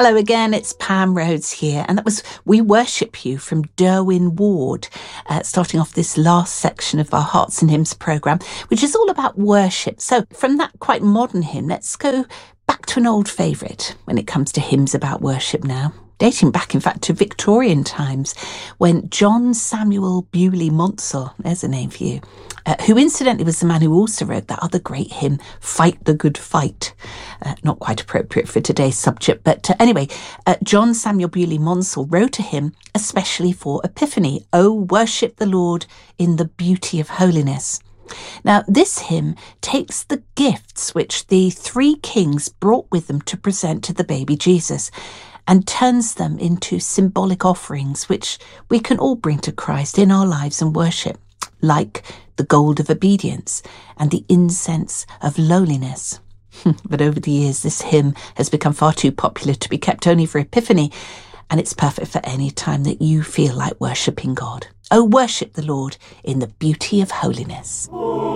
Hello again, it's Pam Rhodes here, and that was We Worship You from Derwin Ward, starting off this last section of our Hearts and Hymns programme, which is all about worship. So from that quite modern hymn, let's go back to an old favourite when it comes to hymns about worship now, dating back, in fact, to Victorian times, when John Samuel Bewley Monsell, there's a name for you, who incidentally was the man who also wrote that other great hymn, Fight the Good Fight. Not quite appropriate for today's subject, but anyway, John Samuel Bewley Monsell wrote a hymn especially for Epiphany, "Oh, worship the Lord in the beauty of holiness." Now, this hymn takes the gifts which the three kings brought with them to present to the baby Jesus and turns them into symbolic offerings which we can all bring to Christ in our lives and worship, like the gold of obedience and the incense of lowliness. But over the years, this hymn has become far too popular to be kept only for Epiphany, and it's perfect for any time that you feel like worshipping God. Oh, worship the Lord in the beauty of holiness.